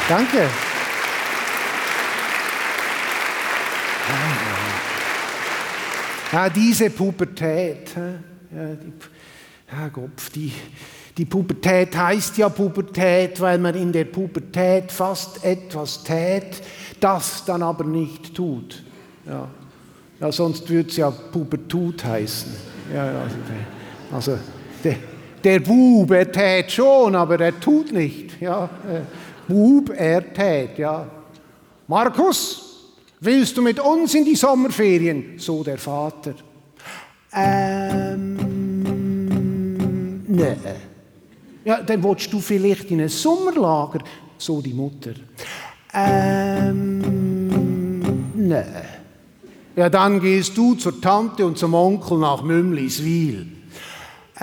Danke. Ja, diese Pubertät. Die Pubertät heißt ja Pubertät, weil man in der Pubertät fast etwas tät, das dann aber nicht tut. Ja, sonst würde es ja Pubertut heißen. Also der Bub, er tät schon, aber er tut nicht. Ja, Bub, er tät, ja. Markus, willst du mit uns in die Sommerferien? So der Vater. Nee. Ja, dann willst du vielleicht in ein Sommerlager? So die Mutter. Nee. Ja, dann gehst du zur Tante und zum Onkel nach Mümliswil.